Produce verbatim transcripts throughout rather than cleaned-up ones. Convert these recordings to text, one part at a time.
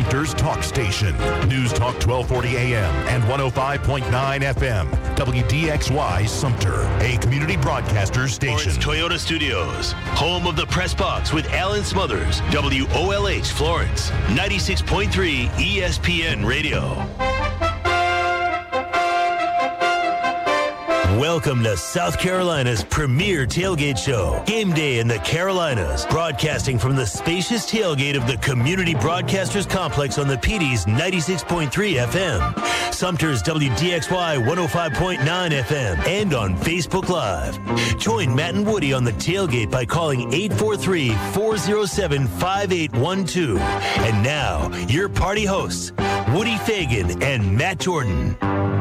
Sumter's talk station. News Talk twelve forty A M and one oh five point nine F M. W D X Y Sumter, a community broadcaster station. Florence Toyota Studios, home of the Press Box with Alan Smothers. W O L H Florence, ninety-six point three E S P N Radio. Welcome to South Carolina's premier tailgate show, Game Day in the Carolinas, broadcasting from the spacious tailgate of the Community Broadcasters Complex on the P D's ninety-six point three F M, Sumter's W D X Y one oh five point nine F M, and on Facebook Live. Join Matt and Woody on the tailgate by calling eight four three, four oh seven, five eight one two. And now, your party hosts, Woody Fagan and Matt Jordan.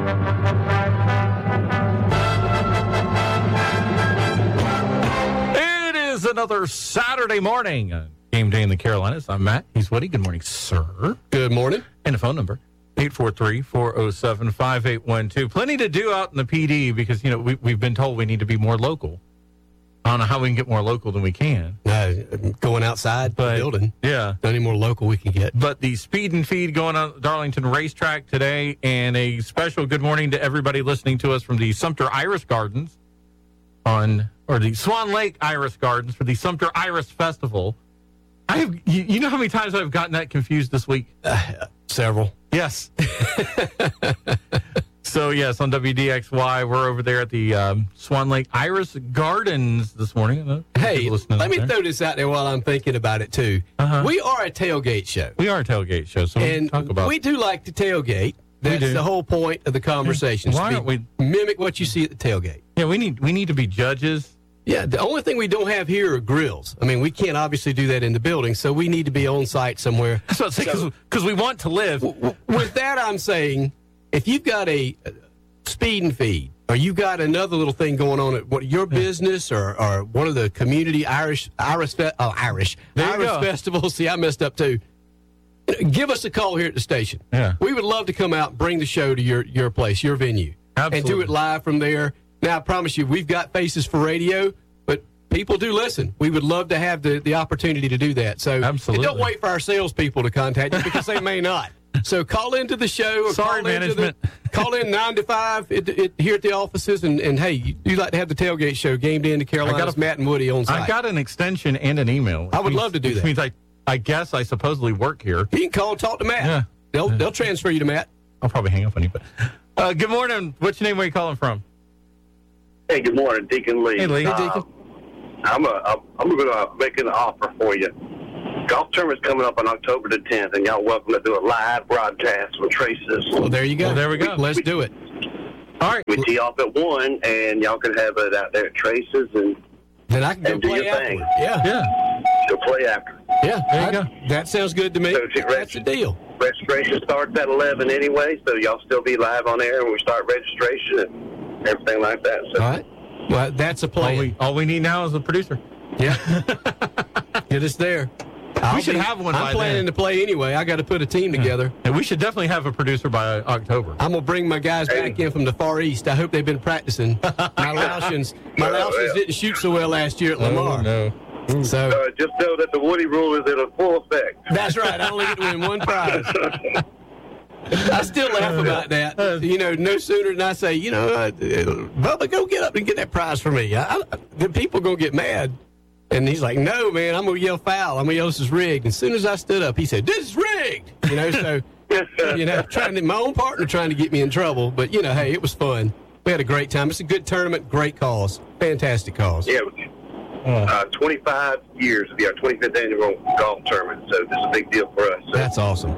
Another Saturday morning, uh, Game Day in the Carolinas. I'm Matt. He's Woody. Good morning, sir. Good morning. And a phone number, eight four three, four oh seven, five eight one two. Plenty to do out in the P D because, you know, we, we've been told we need to be more local. I don't know how we can get more local than we can. Uh, going outside but, the building. Yeah. The only more local we can get. But the speed and feed going on at Darlington Racetrack today, and a special good morning to everybody listening to us from the Sumter Iris Gardens on... or the Swan Lake Iris Gardens for the Sumter Iris Festival. I have, you, you know how many times I've gotten that confused this week? Uh, several. Yes. So, yes, on W D X Y, we're over there at the um, Swan Lake Iris Gardens this morning. Hey, let me there. throw this out there while I'm thinking about it, too. Uh-huh. We are a tailgate show. We are a tailgate show, so and we talk about we do like to tailgate. That's the whole point of the conversation. Why don't we mimic what you see at the tailgate? Yeah, we need we need to be judges. Yeah, the only thing we don't have here are grills. I mean, we can't obviously do that in the building, so we need to be on site somewhere. That's what I'm saying, because so, we want to live. W- w- with that, I'm saying, if you've got a speed and feed, or you've got another little thing going on at what, your business or, or one of the community Irish Irish fe- oh, Irish Irish festivals, see, I messed up too. Give us a call here at the station. Yeah. We would love to come out and bring the show to your, your place, your venue. Absolutely. And do it live from there. Now, I promise you, we've got faces for radio, but people do listen. We would love to have the, the opportunity to do that. So Absolutely. don't wait for our salespeople to contact you because they may not. So call into the show. Or Sorry, call management. Into the, call in nine to five it, it, here at the offices. And, and hey, you, you like to have the tailgate show, Game Day in the Carolinas, Matt and Woody on site. I got an extension and an email. I would means, love to do which that. means I, I guess I supposedly work here. You can call and talk to Matt. Yeah. They'll, they'll transfer you to Matt. I'll probably hang up on you. But uh, good morning. What's your name? Where are you calling from? Hey, good morning, Deacon Lee. Hey, Lee. Uh, Hey, Deacon. I'm a, I'm going to make an offer for you. Golf tournament's coming up on October the tenth, and y'all welcome to do a live broadcast with Traces. Well, there you go. Well, there we go. Let's do it. All right. We tee off at one, and y'all can have it out there at Traces, and Then I can go and do play your thing. afterward. Yeah. Yeah. You'll play after. Yeah. There you I- go. That sounds good to me. So get That's the ready. deal. Registration starts at eleven anyway, so y'all still be live on air when we start registration and everything like that. So. All right. Well, that's a All plan. we, all we need now is a producer. Yeah. Get us there. I'll should be- have one I'm by planning then. to play anyway. I got to put a team together. And we should definitely have a producer by October. I'm gonna bring my guys back in from the Far East. I hope they've been practicing. My Laotians, my Oh, Laotians yeah. didn't shoot so well last year at Lamar. no. So Uh, just know that the Woody rule is in a full effect. that's right. I only get to win one prize. I still laugh about that. You know, no sooner than I say, you know, uh, Bubba, go get up and get that prize for me. I, I, the people gonna get mad. And he's like, no, man, I'm going to yell foul. I'm going to yell this is rigged. And as soon as I stood up, he said, this is rigged. You know, so, you know, trying to, my own partner trying to get me in trouble. But, you know, hey, it was fun. We had a great time. It's a good tournament, great cause. Fantastic cause. Yeah, uh, twenty-five years of our twenty-fifth annual golf tournament, so this is a big deal for us. So. That's awesome.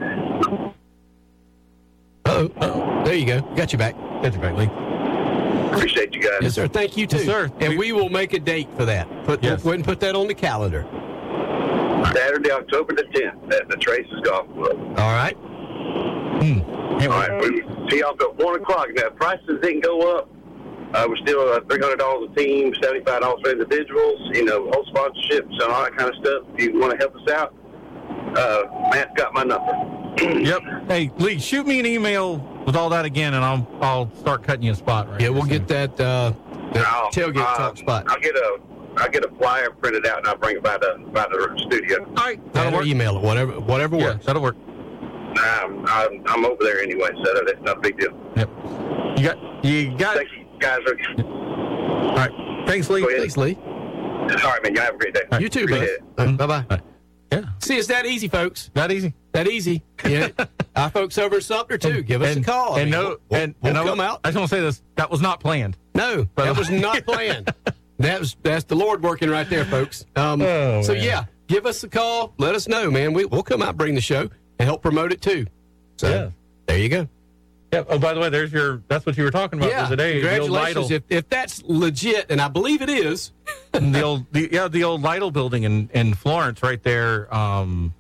Uh-oh. Uh-oh. There you go. Got you back. Got you back, Lee. Appreciate you guys. Yes, sir. Thank you, too. Yes, sir. And We- we will make a date for that. Put, Yes. Go ahead and put that on the calendar. Saturday, October the tenth, at the Traces Golf Club. All right. Can't All wait. right, we tee off at one o'clock. Now, prices didn't go up. Uh, we're still uh, three hundred dollars a team, seventy-five dollars for individuals, you know, whole sponsorships and all that kind of stuff. If you want to help us out, uh, Matt's got my number. Yep. Hey, Lee, shoot me an email with all that again, and I'll I'll start cutting you a spot right Yeah, here we'll soon. get that uh, that I'll, tailgate uh, talk spot. I'll get a I'll get a flyer printed out and I'll bring it by the by the studio. All right. That That'll or work. email it, whatever, whatever Yeah, works. that'll work. I'm, I'm, I'm over there anyway, so that's not a big deal. Yep. You got, you got. Thank you, guys. All right. Thanks, Lee. Thanks, Lee. All right, man. You have a great day. You too, bud. Mm-hmm. Bye bye. Yeah. See, it's that easy, folks. Not easy. That easy. Yeah. Our folks over at Sumter too. And, Give us and, a call. And I mean, no, we'll, we'll, and, we'll and come I, out. I just want to say this. That was not planned. No, But- that was not planned. That was that's the Lord working right there, folks. Um, Oh, so man. yeah, give us a call. Let us know, man. We, we'll come out, bring the show, and help promote it too. So Yeah. there you go. Yeah. Oh, by the way, there's your. That's what you were talking about Yeah, today. The old congratulations. Lidl, If, if that's legit, and I believe it is, the old, the, yeah, the old Lidl building in, in Florence, right there, um,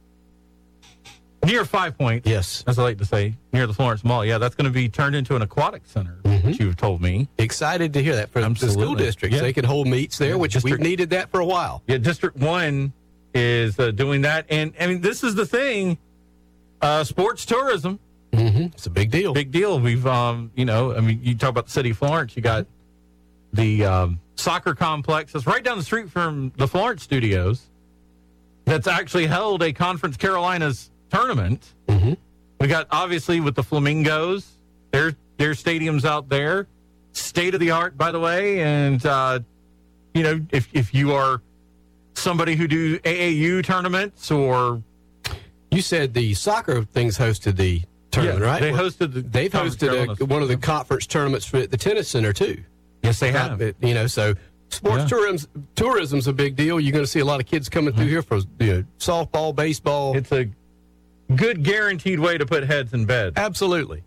near Five Points. yes, As I like to say, near the Florence Mall. Yeah, that's going to be turned into an aquatic center, which you've told me. excited to hear that from the school Absolutely. districts. Yeah. They can hold meets there, Yeah, which district- we've needed that for a while. Yeah, District One is uh, doing that, and I mean, this is the thing. Uh, sports tourism, Mm-hmm. It's a big deal. big deal. We've, um, you know, I mean, you talk about the city of Florence. You got the um, soccer complex that's right down the street from the Florence Studios. That's actually held a Conference Carolinas tournament. Mhm. We got obviously with the Flamingos, their their stadiums out there, state of the art, by the way. And uh, you know, if if you are somebody who do A A U tournaments or You said the soccer things hosted the tournament, Yeah, right? they Well, hosted the They've Conference hosted Carolinas. a, one of the conference tournaments for at the tennis center too. yes, they have. But, you know, so sports Yeah. tourism tourism's a big deal. You're going to see a lot of kids coming through here for you know, softball, baseball. It's a good guaranteed way to put heads in bed. Absolutely.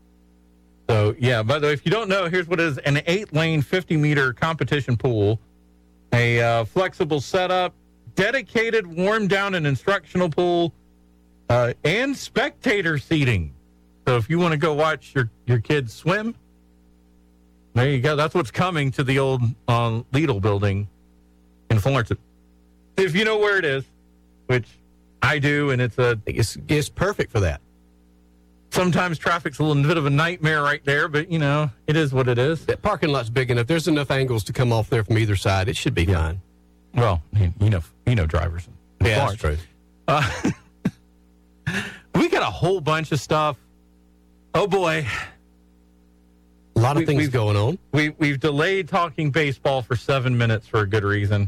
So, yeah, by the way, if you don't know, here's what it is an eight lane, fifty meter competition pool, a uh, flexible setup, dedicated warm down and instructional pool, uh, and spectator seating. So, if you want to go watch your, your kids swim, there you go. That's what's coming to the old uh, Lidl building in Florence. If you know where it is, which I do, and it's a I think It's, it's perfect for that. sometimes traffic's a little bit of a nightmare right there, but you know, it is what it is. That parking lot's big enough. There's enough angles to come off there from either side. It should be fine. Well, you know, you know drivers. in Yeah, that's Florence. true. Uh, we got a whole bunch of stuff. Oh boy, A lot of We- things we've- going on. we we've delayed talking baseball for seven minutes for a good reason.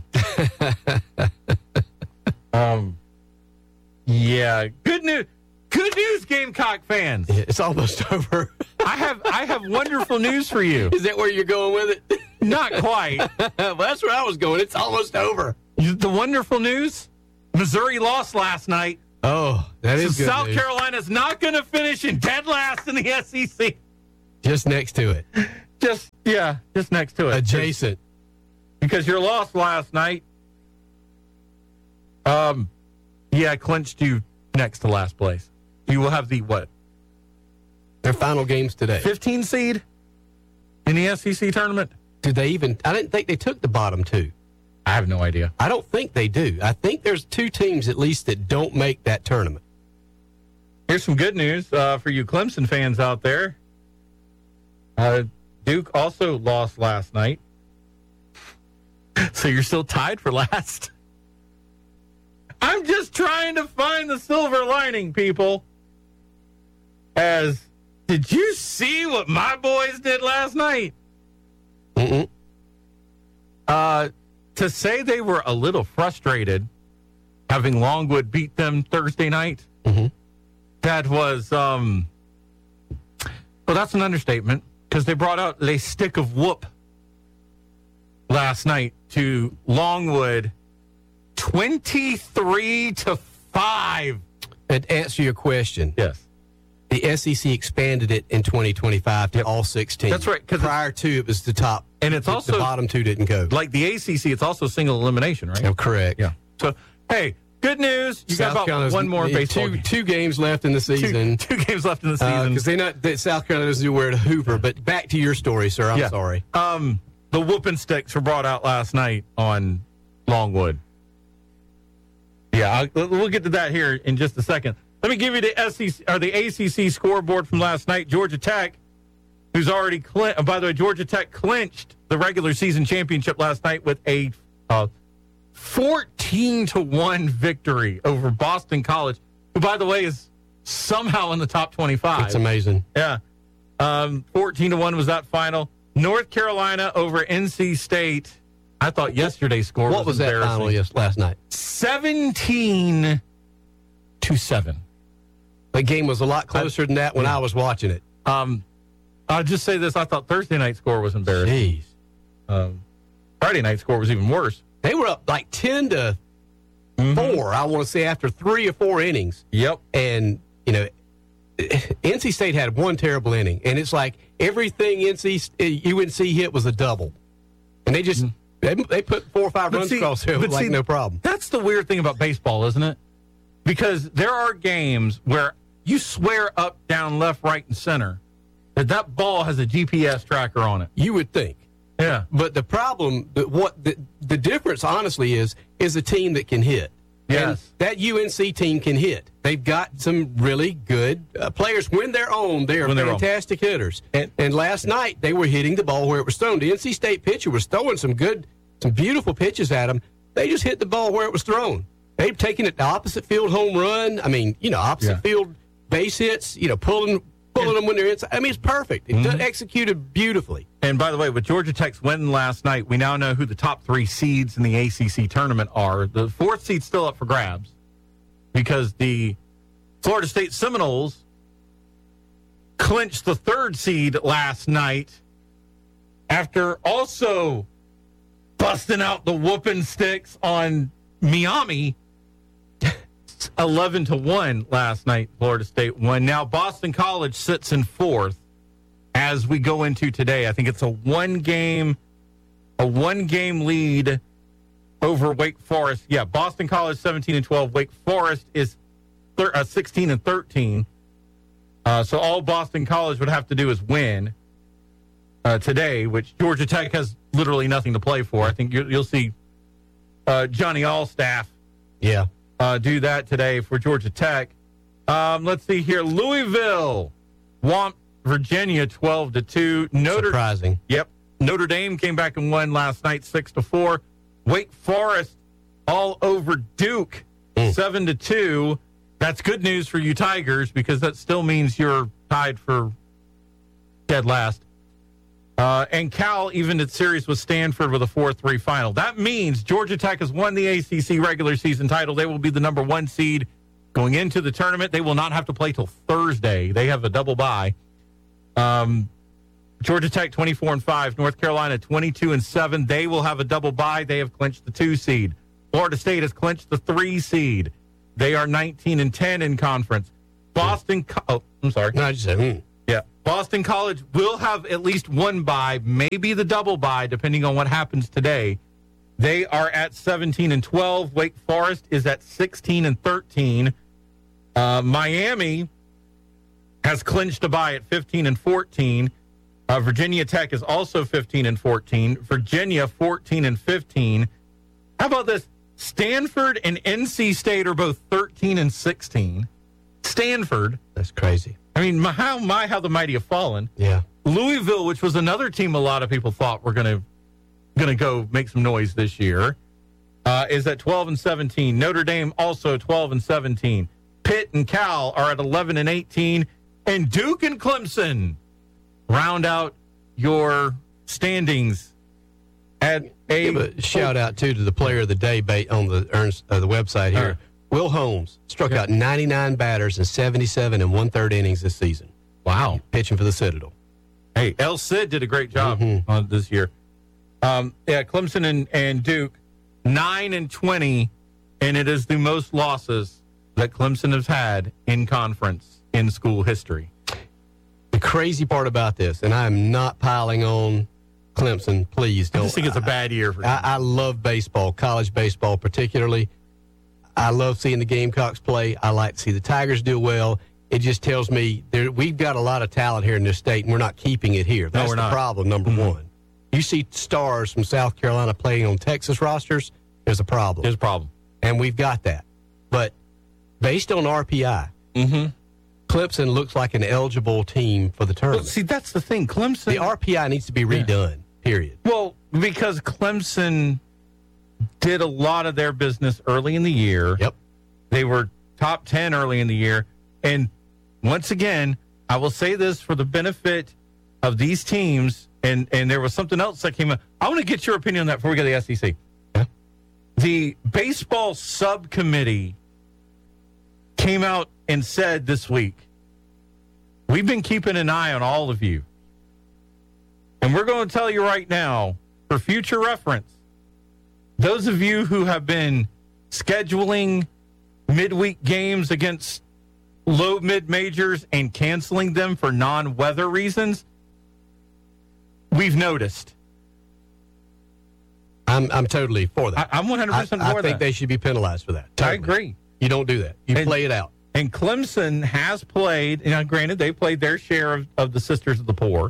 um, yeah, good news. Good news, Gamecock fans. It's almost over. I have I have wonderful news for you. Is that where you're going with it? Not quite. Well, that's where I was going. It's almost over. The wonderful news: Missouri lost last night. Oh, that So is good South news. Carolina's not going to finish in dead last in the S E C. Just next to it. Just yeah, just next to it. Adjacent. Because your loss last night. Um, yeah, clinched you next to last place. You will have the what? Their final games today. fifteen seed in the S E C tournament. Did they even? I didn't think they took the bottom two. I have no idea. I don't think they do. I think there's two teams at least that don't make that tournament. Here's some good news uh, for you Clemson fans out there. Uh, Duke also lost last night. So you're still tied for last. I'm just trying to find the silver lining, people. As, did you see what my boys did last night? Mm-mm. Uh, to say they were a little frustrated having Longwood beat them Thursday night, Mhm. that was, um, well, that's an understatement because they brought out a stick of whoop last night to Longwood twenty-three to five. And to answer your question, Yes. the S E C expanded it in twenty twenty-five to Yep. all sixteen. That's right, 'cause Prior to it was the top, And it's the, also the bottom two didn't go. like the A C C, it's also single elimination, right? Oh, correct. Yeah. So, hey, good news. You South got about Carolina's- one more the baseball two, game. two games left in the Two, season. two games left in the season. Because they not that South Carolina doesn't do where to Hoover. But back to your story, sir. I'm Yeah. sorry. Um, the whooping sticks were brought out last night on Longwood. Yeah, I'll, we'll get to that here in just a second. Let me give you the S E C or the A C C scoreboard from last night. Georgia Tech, who's already cl- oh, by the way, Georgia Tech clinched the regular season championship last night with a uh, fourteen to one victory over Boston College, who, by the way, is somehow in the top twenty-five. It's amazing. Yeah. Um, fourteen to one was that final. North Carolina over N C State. I thought yesterday's score what was was that final yes, last night? seventeen to seven. The game was a lot closer I, than that when yeah. I was watching it. Um, I'll just say this. I thought Thursday night score was embarrassing. Jeez. Um, Friday night score was even worse. They were up like ten to mm-hmm. four, I want to say, after three or four innings. Yep. And, you know, N C State had one terrible inning, and it's like everything N C U N C hit was a double. And they just mm-hmm. they, they put four or five but runs see, across there like see, no problem. That's the weird thing about baseball, isn't it? Because there are games where you swear up, down, left, right, and center that that ball has a G P S tracker on it. You would think. Yeah. But the problem, the, what the, the difference, honestly, is is a team that can hit. Yes. And that U N C team can hit. They've got some really good uh, players. When they're on, they are when fantastic hitters. And, and last night, they were hitting the ball where it was thrown. The N C State pitcher was throwing some good, some beautiful pitches at them. They just hit the ball where it was thrown. They've taken it to opposite field home run. I mean, you know, opposite yeah. field base hits, you know, pulling pulling and, them when they're inside. I mean, it's perfect. It's mm-hmm. executed beautifully. And by the way, with Georgia Tech's win last night, we now know who the top three seeds in the A C C tournament are. The fourth seed's still up for grabs because the Florida State Seminoles clinched the third seed last night after also busting out the whooping sticks on Miami. eleven to one last night, Florida State won. Now Boston College sits in fourth as we go into today. I think it's a one game, a one game lead over Wake Forest. Yeah, Boston College seventeen and twelve. Wake Forest is thir- uh, sixteen and thirteen. Uh, so all Boston College would have to do is win uh, today, which Georgia Tech has literally nothing to play for. I think you, you'll see uh, Johnny Allstaff. Yeah. Uh, do that today for Georgia Tech. Um, let's see here. Louisville whomped Virginia twelve to two. Notre, Surprising. Yep. Notre Dame came back and won last night six to four. Wake Forest all over Duke mm. seven to two. That's good news for you Tigers because that still means you're tied for dead last. Uh, and Cal evened its series with Stanford with a four three final. That means Georgia Tech has won the A C C regular season title. They will be the number one seed going into the tournament. They will not have to play till Thursday. They have a double bye. Um, Georgia Tech twenty-four and five. North Carolina twenty-two and seven. They will have a double bye. They have clinched the two seed. Florida State has clinched the three seed. They are nineteen and ten in conference. Boston. Co- oh, I'm sorry. No, I just said, hmm. Yeah. Boston College will have at least one bye, maybe the double bye, depending on what happens today. They are at seventeen and twelve. Wake Forest is at sixteen and thirteen. Uh, Miami has clinched a bye at fifteen and fourteen. Uh, Virginia Tech is also fifteen and fourteen. Virginia fourteen and fifteen. How about this? Stanford and N C State are both thirteen and sixteen. Stanford. That's crazy. I mean, my, how my how the mighty have fallen. Yeah. Louisville, which was another team a lot of people thought were going to going to go make some noise this year, uh, is at twelve and seventeen. Notre Dame also twelve and seventeen. Pitt and Cal are at eleven and eighteen, and Duke and Clemson round out your standings at a, Give a shout out too to the player of the day bait on the Ernst, uh, the website here. Right. Will Holmes struck yeah. out ninety-nine batters in seventy-seven and one-third innings this season. Wow. Pitching for the Citadel. Hey, El Cid did a great job mm-hmm. on this year. Um, yeah, Clemson and, and Duke, nine and twenty, and it is the most losses that Clemson has had in conference in school history. The crazy part about this, and I am not piling on Clemson, please don't. I just think it's a bad year for them. I, I love baseball, college baseball particularly. I love seeing the Gamecocks play. I like to see the Tigers do well. It just tells me there, we've got a lot of talent here in this state, and we're not keeping it here. That's no, we're the not. problem, number mm-hmm. one. You see stars from South Carolina playing on Texas rosters, there's a problem. There's a problem. And we've got that. But based on R P I, mm-hmm. Clemson looks like an eligible team for the tournament. Well, see, that's the thing. Clemson. The R P I needs to be redone, yeah. period. Well, because Clemson did a lot of their business early in the year. Yep. They were top ten early in the year. And once again, I will say this for the benefit of these teams, and, and there was something else that came up. I want to get your opinion on that before we go to the S E C. Yeah. The baseball subcommittee came out and said this week, we've been keeping an eye on all of you. And we're going to tell you right now, for future reference, those of you who have been scheduling midweek games against low mid majors and canceling them for non-weather reasons, we've noticed. I'm I'm totally for that. I, I'm one hundred percent I, for I that. think they should be penalized for that. Totally. I agree. You don't do that. You And- play it out. And Clemson has played, and now granted, they played their share of, of the Sisters of the Poor.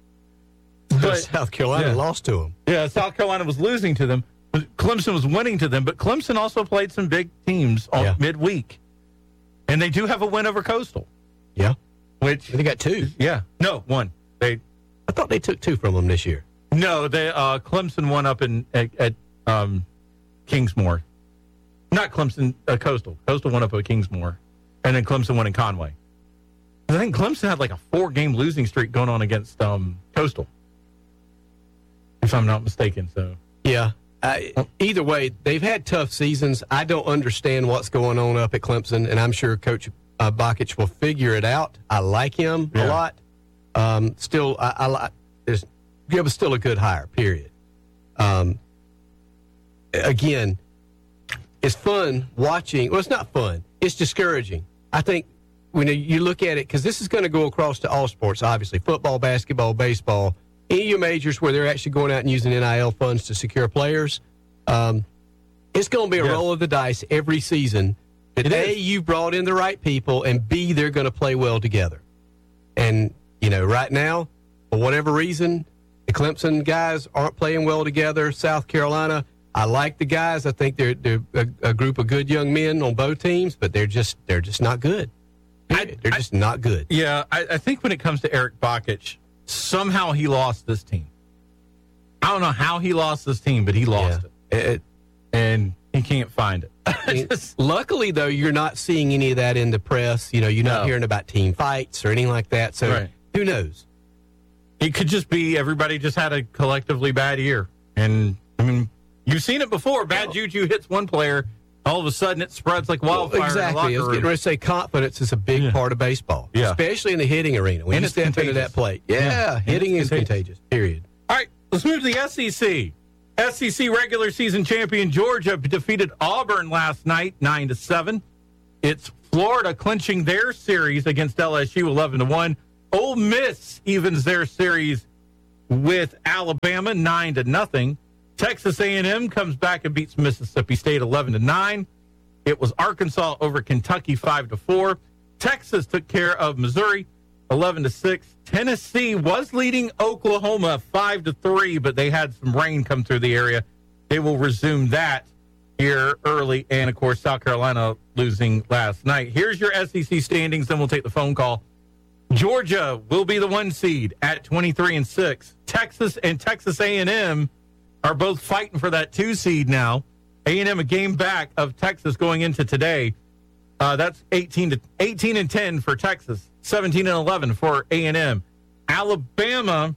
But South Carolina yeah. lost to them. Yeah, South Carolina was losing to them. Clemson was winning to them, but Clemson also played some big teams on Yeah. midweek. And they do have a win over Coastal. Yeah. Which, They got two. yeah, no, one. They I thought they took two from them this year. No, they uh, Clemson won up in at, at um, Kingsmore. Not Clemson, uh, Coastal. Coastal won up at Kingsmore. And then Clemson won in Conway. I think Clemson had like a four-game losing streak going on against um, Coastal, if I'm not mistaken. So Yeah. Uh, either way, they've had tough seasons. I don't understand what's going on up at Clemson, and I'm sure Coach uh, Bakich will figure it out. I like him Yeah. a lot. Um, still, I, I like. There's, it was still a good hire. Period. Um, again, it's fun watching. Well, it's not fun. It's discouraging. I think when you look at it, because this is going to go across to all sports, obviously, football, basketball, baseball, any of your majors where they're actually going out and using N I L funds to secure players, um, it's going to be a Yes. roll of the dice every season. That It A, is. you've brought in the right people, and B, they're going to play well together. And, you know, right now, for whatever reason, the Clemson guys aren't playing well together. South Carolina, I like the guys. I think they're, they're a, a group of good young men on both teams, but they're just they're just not good. I- they're I- just not good. yeah, I, I think when it comes to Eric Bakich, somehow he lost this team. I don't know how he lost this team, but he lost Yeah. it, It- and he can't find it. I mean, luckily, though, you're not seeing any of that in the press. You know, you're not No. hearing about team fights or anything like that. So Right. who knows? It could just be everybody just had a collectively bad year. And, I mean, you've seen it before. Bad juju hits one player, all of a sudden it spreads like wildfire. Well, exactly. I In the was locker getting room. ready to say confidence is a big Yeah. part of baseball, Yeah. especially in the hitting arena. When And you it's step into contagious. that plate, yeah, Yeah. And hitting it's is contagious. contagious. Period. All right, let's move to the S E C. S E C regular season champion Georgia defeated Auburn last night, nine to seven. It's Florida clinching their series against L S U, eleven to one. Ole Miss evens their series with Alabama, nine to nothing. Texas A and M comes back and beats Mississippi State, eleven to nine. It was Arkansas over Kentucky, five to four. Texas took care of Missouri, eleven to six. Tennessee was leading Oklahoma five to three, but they had some rain come through the area. They will resume that here early. And, of course, South Carolina losing last night. Here's your S E C standings, then we'll take the phone call. Georgia will be the one seed at twenty-three and six. Texas and Texas A and M are both fighting for that two seed now. A and M a game back of Texas going into today. Uh, that's eighteen to eighteen and ten for Texas, seventeen and eleven for A and M. Alabama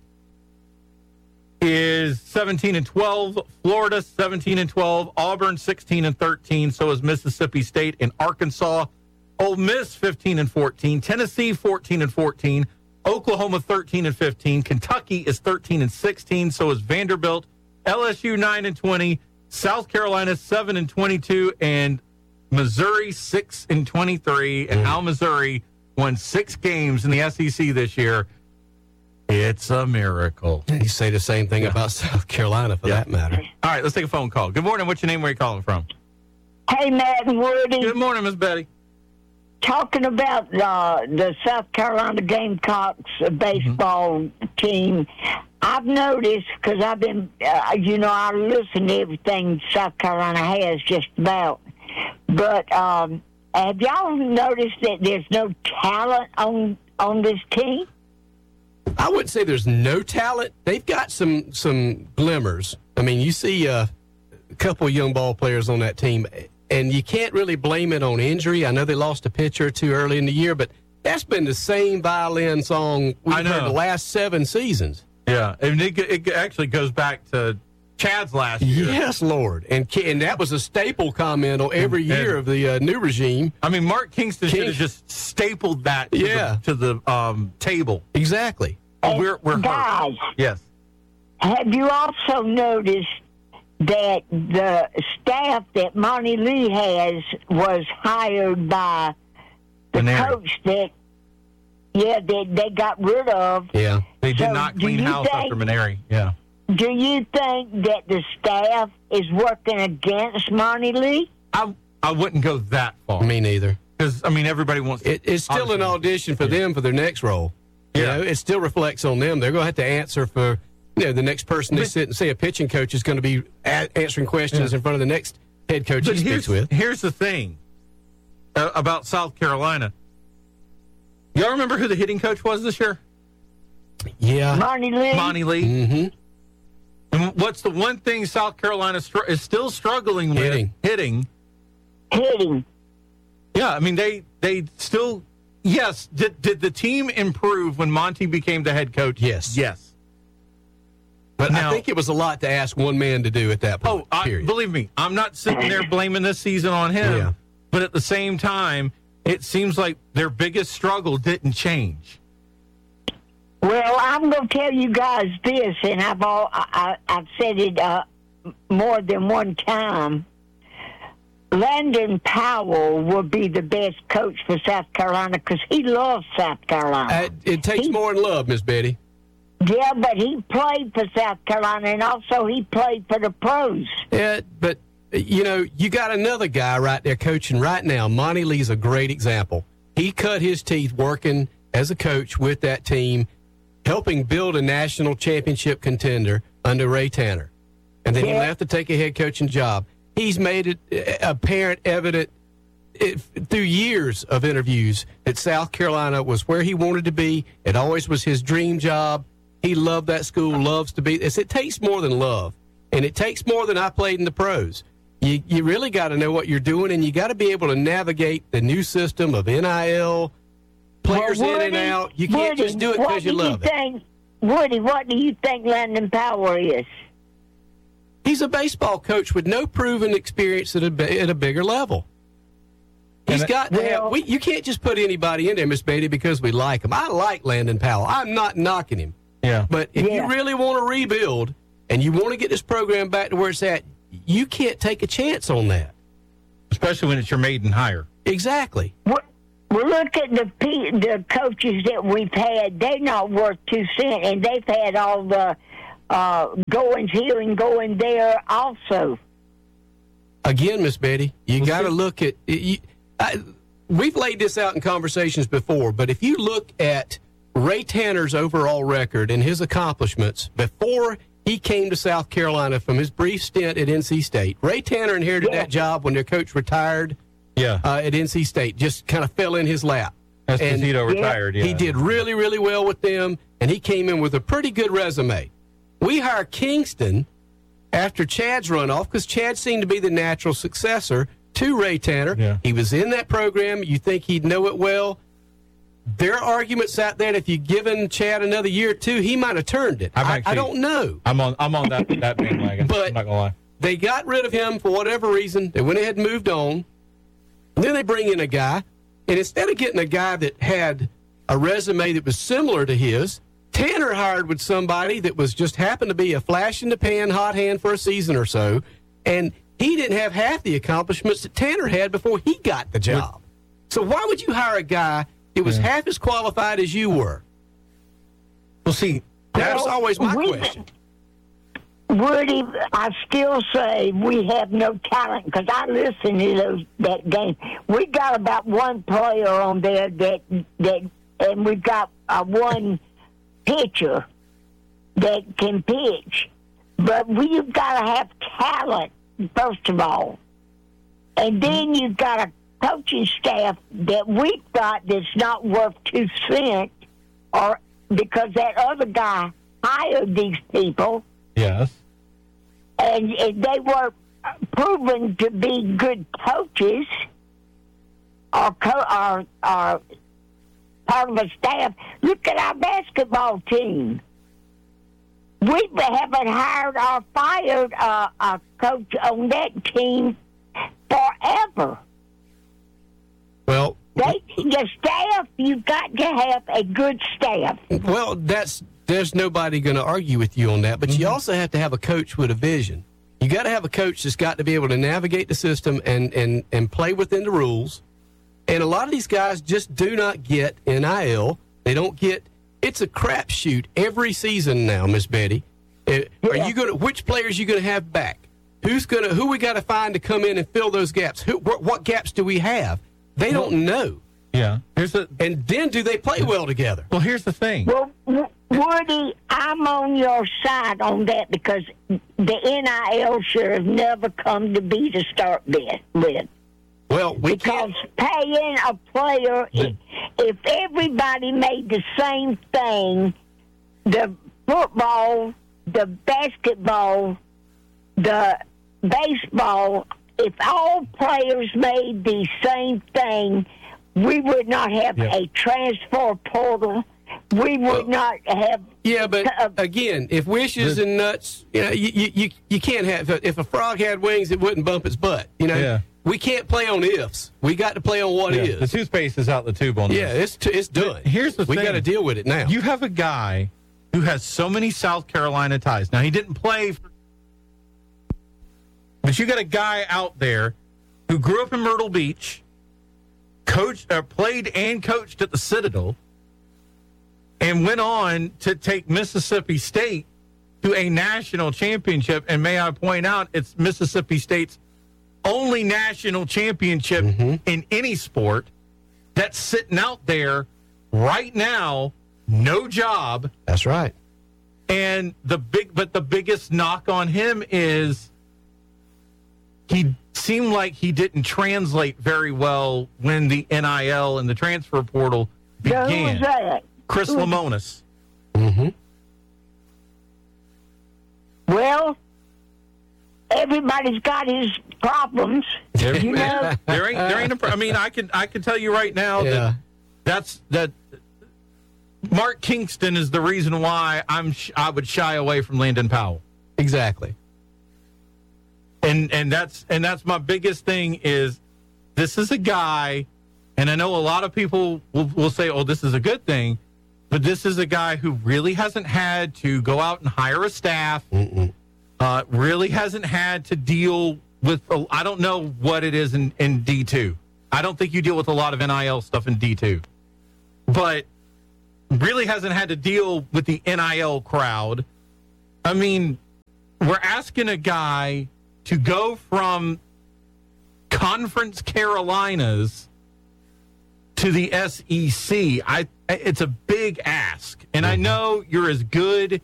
is seventeen and twelve. Florida seventeen and twelve. Auburn sixteen and thirteen. So is Mississippi State and Arkansas. Ole Miss fifteen and fourteen. Tennessee fourteen and fourteen. Oklahoma thirteen and fifteen. Kentucky is thirteen and sixteen. So is Vanderbilt. L S U nine and twenty. South Carolina seven and twenty-two, and Missouri six and twenty-three. And how Missouri won six games in the S E C this year. It's a miracle. You say the same thing about South Carolina, for Yeah. that matter. All right, let's take a phone call. Good morning. What's your name? Where are you calling from? Hey, Matt and Woody, Good morning, Miss Betty. talking about uh, the South Carolina Gamecocks baseball Mm-hmm. team. I've noticed, because I've been, uh, you know, I listen to everything South Carolina has just about. But um, have y'all noticed that there's no talent on on this team? I wouldn't say there's no talent. They've got some some glimmers. I mean, you see uh, a couple of young ball players on that team, and you can't really blame it on injury. I know they lost a pitcher or two early in the year, but that's been the same violin song we've I know. heard the last seven seasons. Yeah, and it, it actually goes back to Chad's last year. Yes, Lord. And and that was a staple comment on every year And- of the uh, new regime. I mean, Mark Kingston should King- have just stapled that to Yeah. the, to the um, table. Exactly. And we're we're hurt. guys, Yes. have you also noticed that the staff that Monty Lee has was hired by the Maneri. coach that, yeah, that they got rid of? Yeah. They did So, not do clean you house think- after Maneri. Yeah. Do you think that the staff is working against Monty Lee? I I wouldn't go that far. Me neither. Because, I mean, everybody wants to. It, it's still an obviously- audition for them for their next role. You Yeah. know, it still reflects on them. They're going to have to answer for, you know, the next person they But- sit and say a pitching coach is going to be a- answering questions Yeah. in front of the next head coach But he here's, speaks with. here's the thing uh, about South Carolina. Y'all remember who the hitting coach was this year? Yeah. Monty Lee? Monty Lee. Mm-hmm. And what's the one thing South Carolina str- is still struggling with? Hitting. Hitting. Hitting. Yeah, I mean, they they still, yes. Did, did the team improve when Monty became the head coach? Yes. Yes. But Now- I think it was a lot to ask one man to do at that point. Oh, I, period. believe me, I'm not sitting there blaming this season on him. Yeah. But at the same time, it seems like their biggest struggle didn't change. Well, I'm going to tell you guys this, and I've all I, I, I've said it uh, more than one time. Landon Powell will be the best coach for South Carolina because he loves South Carolina. Uh, it takes He- more than love, Miss Betty. Yeah, but he played for South Carolina, and also he played for the pros. Yeah, but, you know, you got another guy right there coaching right now. Monty Lee's a great example. He cut his teeth working as a coach with that team, helping build a national championship contender under Ray Tanner. And then he Yeah. left to take a head coaching job. He's made it uh, apparent, evident it, through years of interviews that South Carolina was where he wanted to be. It always was his dream job. He loved that school, loves to be. It's, it takes more than love, and it takes more than I played in the pros. You, you really got to know what you're doing, and you got to be able to navigate the new system of N I L, players Well, in and Woody, out. You can't Woody, just do it what because you do love it. think, Woody, what do you think Landon Powell is? He's a baseball coach with no proven experience at a, bi- at a bigger level. He's And got to have. Well- We, you can't just put anybody in there, Miss Beatty, because we like him. I like Landon Powell. I'm not knocking him. Yeah. But if Yeah. you really want to rebuild and you want to get this program back to where it's at, you can't take a chance on that. Especially when it's your maiden hire. Exactly. Well, well, look at the pe- the coaches that we've had. They're not worth two cents, and they've had all the uh, goings here and going there also. Again, Miss Betty, you Well, got to see- look at. You, I, we've laid this out in conversations before, but if you look at Ray Tanner's overall record and his accomplishments before he came to South Carolina from his brief stint at N C State, Ray Tanner inherited Yeah. that job when their coach retired Yeah. uh, at N C State. Just kind of fell in his lap. And Esposito retired. Yeah. He did really, really well with them, and he came in with a pretty good resume. We hire Kingston after Chad's runoff because Chad seemed to be the natural successor to Ray Tanner. Yeah. He was in that program. You think he'd know it well. There are arguments out there that if you'd given Chad another year or two, he might have turned it. I'm I, I actually- don't know. I'm on. I'm on that that bandwagon. But- I'm not gonna lie. They got rid of him for whatever reason. They went ahead and moved on. And then they bring in a guy, and instead of getting a guy that had a resume that was similar to his, Tanner hired with somebody that was just happened to be a flash in the pan hot hand for a season or so, and he didn't have half the accomplishments that Tanner had before he got the job. So why would you hire a guy that was half as qualified as you were? Well, see, That's Well, always my we- question. Woody, I still say we have no talent because I listened to those that game. We got about one player on there that that, and we've got uh, one pitcher that can pitch, but we've got to have talent first of all, and then you've got a coaching staff that we've got that's not worth two cents, or because that other guy hired these people. yes. And, and they were proven to be good coaches or, co- or, or part of a staff. Look at our basketball team. We haven't hired or fired uh, a coach on that team forever. Well, they, the staff, you've got to have a good staff. Well, that's there's nobody going to argue with you on that, but mm-hmm. you also have to have a coach with a vision. You got to have a coach that's got to be able to navigate the system and, and, and play within the rules. And a lot of these guys just do not get N I L. They don't get. It's a crapshoot every season now, Miss Betty. Uh, yeah. Are you going to? Which players are you going to have back? Who's going to? Who we got to find to come in and fill those gaps? Who? What, what gaps do we have? They well, don't know. Yeah. Here's a, and then do they play well together? Well, here's the thing. Well, Woody, I'm on your side on that because the N I L should have never come to be to start with. Well, we because can't. paying a player, the, if everybody made the same thing, the football, the basketball, the baseball, if all players made the same thing, we would not have yeah. a transfer portal. We would well, not have. Yeah, but uh, again, if wishes the, and nuts, you know, you, you you can't have. If a frog had wings, it wouldn't bump its butt. You know. Yeah. We can't play on ifs. We got to play on what yeah, is. The toothpaste is out the tube on this. Yeah, it's t- it's done. But here's the we thing. We got to deal with it now. You have a guy who has so many South Carolina ties. Now, he didn't play, for, but you got a guy out there who grew up in Myrtle Beach, coached, uh, played and coached at the Citadel, and went on to take Mississippi State to a national championship. And may I point out, it's Mississippi State's only national championship mm-hmm. in any sport that's sitting out there right now, no job. That's right. And the big, but the biggest knock on him is he seemed like he didn't translate very well when the N I L and the transfer portal began. Yeah, who was that? Chris Lemonis. Mm-hmm. Well, everybody's got his problems. There, you know? there ain't, there ain't. A, I mean, I can, I can tell you right now yeah. that that's that. Mark Kingston is the reason why I'm, I would shy away from Landon Powell. Exactly. And and that's and that's my biggest thing is this is a guy, and I know a lot of people will, will say, "Oh, this is a good thing," but this is a guy who really hasn't had to go out and hire a staff. Mm-mm. Uh, really hasn't had to deal with, uh, I don't know what it is in, in D two. I don't think you deal with a lot of N I L stuff in D two. But really hasn't had to deal with the N I L crowd. I mean, we're asking a guy to go from Conference Carolinas to the S E C. I, it's a big ask. And I know you're as good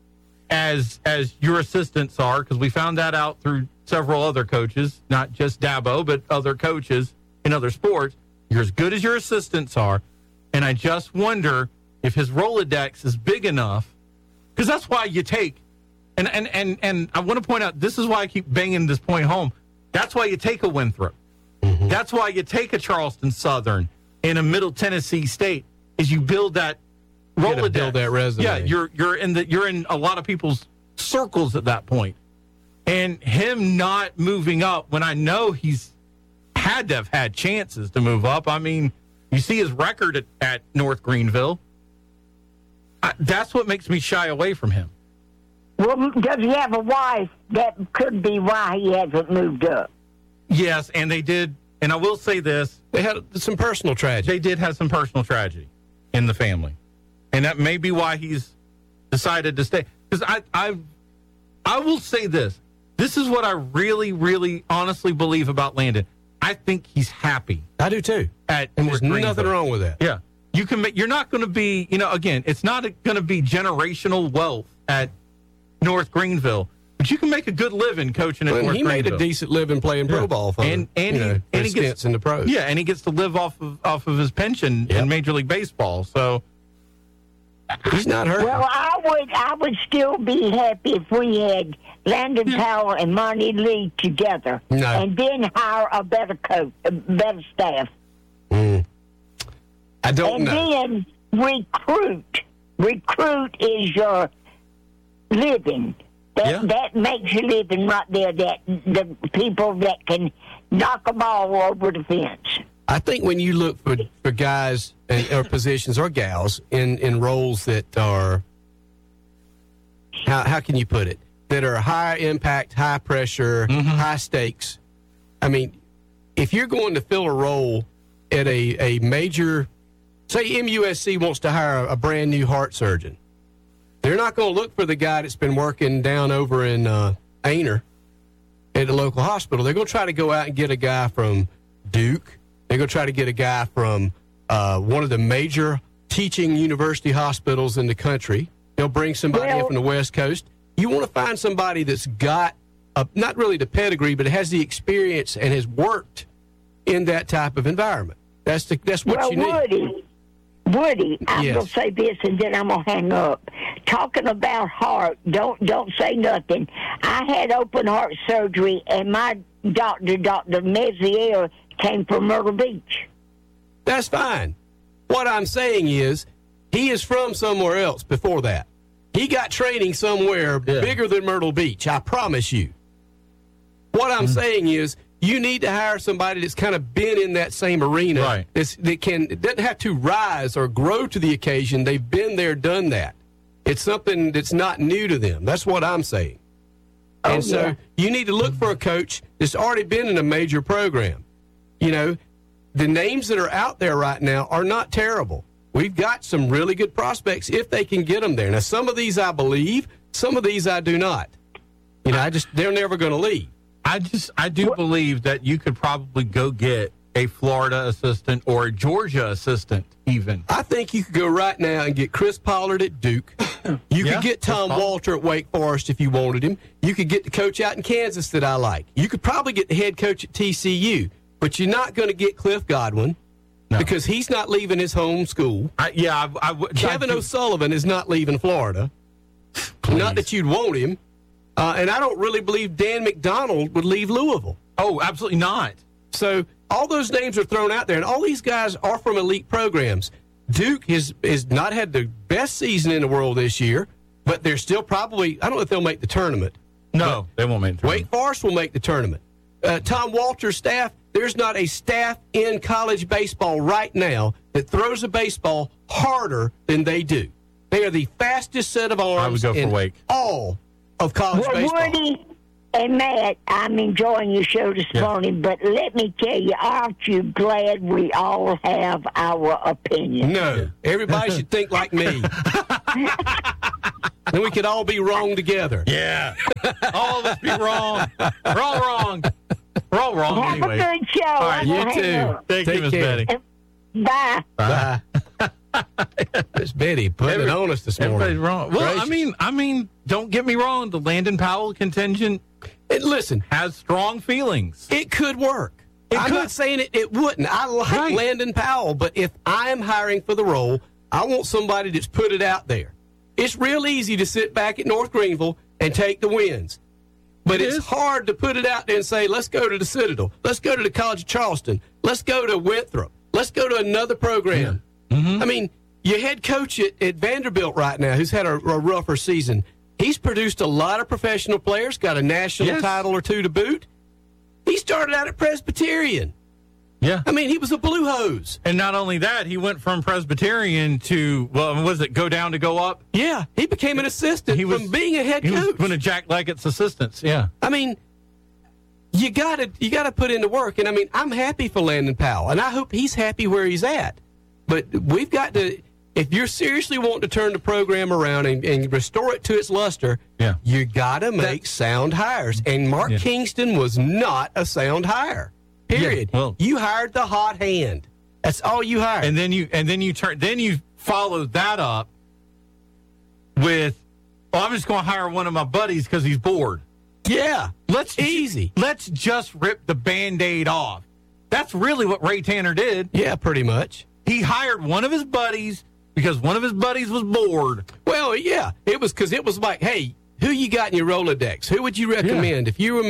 as as your assistants are, because we found that out through several other coaches, not just Dabo, but other coaches in other sports. You're as good as your assistants are, and I just wonder if his Rolodex is big enough, because that's why you take, and, and, and, and I want to point out, this is why I keep banging this point home, that's why you take a Winthrop. Mm-hmm. That's why you take a Charleston Southern in a Middle Tennessee State, is you build that Rolodex. Build that resume. Yeah, you're you're in the you're in a lot of people's circles at that point. And him not moving up when I know he's had to have had chances to move up. I mean, you see his record at, at North Greenville. I, that's what makes me shy away from him. Well, does he have a wife? That could be why he hasn't moved up. Yes, and they did. And I will say this: they had some personal tragedy. They did have some personal tragedy in the family. And that may be why he's decided to stay. Because I, I, I will say this. This is what I really, really honestly believe about Landon. I think he's happy. I do too. At and there's nothing wrong with that. Yeah. You can make, you're not going to be, you know, again, it's not going to be generational wealth at North Greenville. But you can make a good living coaching at well, North he Greenville. He made a decent living playing pro yeah. ball for and, and, you he, know, and he gets in the pros. Yeah, and he gets to live off of off of his pension yep. in Major League Baseball. So he's not hurt. Well, I would I would still be happy if we had Landon Powell and Monty Lee together, no. and then hire a better coach, a better staff. Mm. I don't and know. And then recruit. Recruit is your living. That, Yeah. that makes your living right there, that the people that can knock a ball over the fence. I think when you look for, for guys and, or positions or gals in, in roles that are, how, how can you put it, that are high impact, high pressure, Mm-hmm. high stakes. I mean, if you're going to fill a role at a, a major, say M U S C wants to hire a brand new heart surgeon, they're not going to look for the guy that's been working down over in uh, Aner at the local hospital. They're going to try to go out and get a guy from Duke. They're going to try to get a guy from uh, one of the major teaching university hospitals in the country. They'll bring somebody Well, in from the West Coast. You want to find somebody that's got, a, not really the pedigree, but has the experience and has worked in that type of environment. That's the, that's what well, you need. Woody, Woody, I'm Yes. going to say this and then I'm going to hang up. Talking about heart, don't don't say nothing. I had open heart surgery, and my doctor, Doctor Mezier, came from Myrtle Beach. That's fine. What I'm saying is, he is from somewhere else before that. He got training somewhere Yeah. bigger than Myrtle Beach, I promise you. What I'm saying is, you need to hire somebody that's kind of been in that same arena. Right. That's, that can it doesn't have to rise or grow to the occasion. They've been there, done that. It's something that's not new to them. That's what I'm saying. Oh, And so yeah. you need to look for a coach that's already been in a major program. You know, the names that are out there right now are not terrible. We've got some really good prospects if they can get them there. Now, some of these I believe, some of these I do not. You know, I just, they're never going to leave. I just, I do believe that you could probably go get a Florida assistant or a Georgia assistant even. I think you could go right now and get Chris Pollard at Duke. You Yeah, could get Chris Tom Pollard. Walter at Wake Forest if you wanted him. You could get the coach out in Kansas that I like. You could probably get the head coach at T C U, but you're not going to get Cliff Godwin No. because he's not leaving his home school. I, yeah, I, I would. Kevin I do- O'Sullivan is not leaving Florida. Not that you'd want him. Uh, and I don't really believe Dan McDonald would leave Louisville. Oh, absolutely not. So all those names are thrown out there, and all these guys are from elite programs. Duke has, has not had the best season in the world this year, but they're still probably, I don't know if they'll make the tournament. No, they won't make it through. Wake Forest will make the tournament. Uh, Tom Walter's staff, there's not a staff in college baseball right now that throws a baseball harder than they do. They are the fastest set of arms I would go for in Wake. all of college Well, baseball. Woody and Matt, I'm enjoying your show this Yeah. morning, but let me tell you, aren't you glad we all have our opinion? No, everybody should think like me. Then we could all be wrong together. Yeah. All of us be wrong. We're all wrong. We're all wrong Have anyway. a good show. All right, I'm you gonna hang too. up. Thank Take you, Miss care. Betty. Bye. Bye. Miss Betty putting it on us this Everybody's morning. wrong. Well, I Gracious. mean, I mean, don't get me wrong. The Landon Powell contingent And listen, has strong feelings. it could work. It I'm could. not saying it, it wouldn't. I like Right. Landon Powell, but if I'm hiring for the role, I want somebody that's put it out there. It's real easy to sit back at North Greenville and take the wins. But It it's is. hard to put it out there and say, let's go to the Citadel. Let's go to the College of Charleston. Let's go to Winthrop. Let's go to another program. Mm-hmm. I mean, your head coach at, at Vanderbilt right now, who's had a, a rougher season, he's produced a lot of professional players, got a national Yes. title or two to boot. He started out at Presbyterian. Yeah. I mean, he was a blue hose. And not only that, he went from Presbyterian to, well, was it go down to go up? Yeah, he became an assistant He was from being a head He was coach. one of Jack Leggett's assistants. Yeah. I mean, you gotta you gotta put in the work. And I mean, I'm happy for Landon Powell, and I hope he's happy where he's at. But we've got to, if you're seriously wanting to turn the program around and, and restore it to its luster, Yeah. you gotta make sound hires. And Mark Yeah. Kingston was not a sound hire. Period. Yeah, well- you hired the hot hand. That's all you hired. And then you and then you turn then you follow that up with, oh, I'm just going to hire one of my buddies because he's bored. yeah, Let's ju- easy. Let's just rip the Band-Aid off. That's really what Ray Tanner did. Yeah, pretty much. He hired one of his buddies because one of his buddies was bored. Well, yeah, it was because it was like, hey, who you got in your Rolodex? Who would you recommend? If you were me,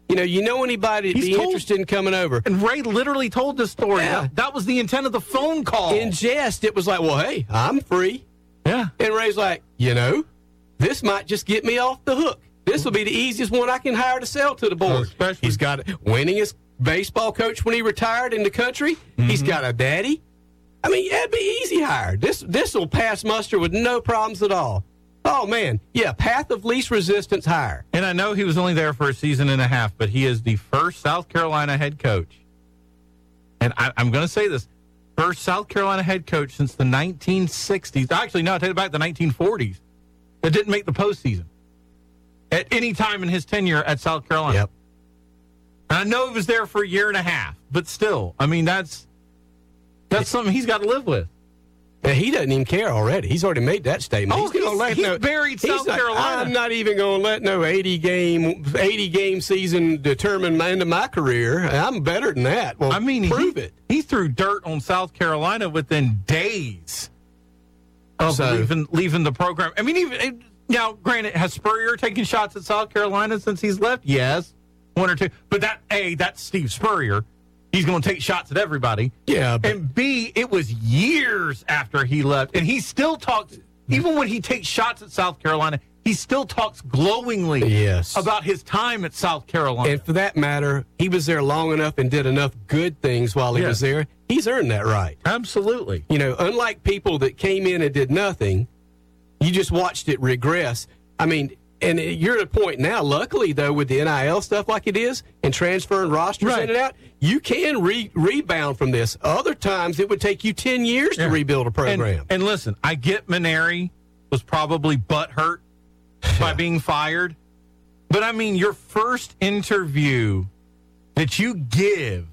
You know, you know anybody that'd He's be told- interested in coming over. And Ray literally told this story. Yeah. That, that was the intent of the phone call. In jest, it was like, well, hey, I'm free. yeah. And Ray's like, you know, this might just get me off the hook. This will be the easiest one I can hire to sell to the board. Oh, especially- He's got a winningest baseball coach when he retired in the country. Mm-hmm. He's got a daddy. I mean, that'd be easy hire. This this will pass muster with no problems at all. Oh, man. Yeah, path of least resistance hire. And I know he was only there for a season and a half, but he is the first South Carolina head coach. And I, I'm going to say this. First South Carolina head coach since the nineteen sixties. Actually, no, take it back to the nineteen forties. That didn't make the postseason at any time in his tenure at South Carolina. Yep. And I know he was there for a year and a half, but still, I mean, that's that's something he's got to live with. And he doesn't even care already. He's already made that statement. Oh, gonna he's- let he's buried South not- Carolina. I'm not even going to let no eighty game eighty game season determine my end of my career. I'm better than that. Well, I mean, prove he, it. He threw dirt on South Carolina within days of So- leaving leaving the program. I mean, even it, now, granted, has Spurrier taken shots at South Carolina since he's left? Yes, one or two. But that A, that's Steve Spurrier. He's going to take shots at everybody. Yeah, but- And B, it was years after he left, and he still talks. Even when he takes shots at South Carolina, he still talks glowingly Yes. about his time at South Carolina. And for that matter, he was there long enough and did enough good things while he Yes. was there. He's earned that right. Absolutely. You know, unlike people that came in and did nothing, you just watched it regress. I mean, and you're at a point now, luckily, though, with the N I L stuff like it is and transferring rosters Right. in and out, you can re- rebound from this. Other times, it would take you ten years Yeah. to rebuild a And, program. and listen, I get Maneri was probably butthurt by being fired. But I mean, your first interview that you give,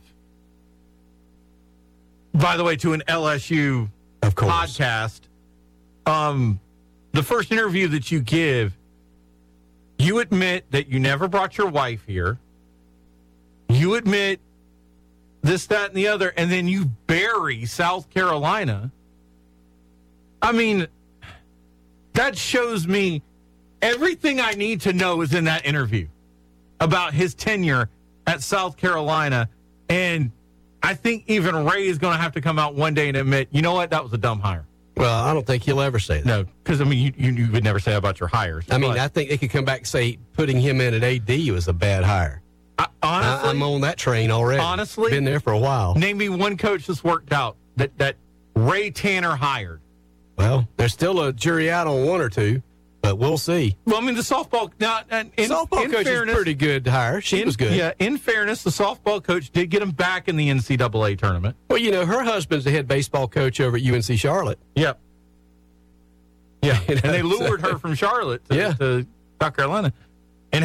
by the way, to an L S U Of course. podcast, um, the first interview that you give, you admit that you never brought your wife here. You admit this, that, and the other, and then you bury South Carolina. I mean, that shows me everything I need to know is in that interview about his tenure at South Carolina. And I think even Ray is going to have to come out one day and admit, you know what, that was a dumb hire. Well, I don't think he'll ever say that. No, because, I mean, you, you, you would never say that about your hires. I mean, But I think they could come back and say putting him in at A D was a bad hire. I, honestly, I, I'm on that train already. Honestly? Been there for a while. name me one coach that's worked out that, that Ray Tanner hired. Well, there's still a jury out on one or two, but we'll see. Well, I mean, the softball. Now, and in, Softball in coach fairness, is pretty good to hire. She in- was good. Yeah, in fairness, the softball coach did get him back in the N C double A tournament. Well, you know, her husband's the head baseball coach over at U N C Charlotte. Yep. Yeah, You know, and they so- lured her from Charlotte to, Yeah. to South Carolina.